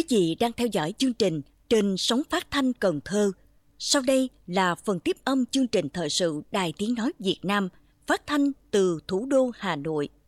Quý vị đang theo dõi chương trình trên sóng phát thanh Cần Thơ. Sau đây là phần tiếp âm chương trình thời sự Đài Tiếng Nói Việt Nam phát thanh từ thủ đô Hà Nội.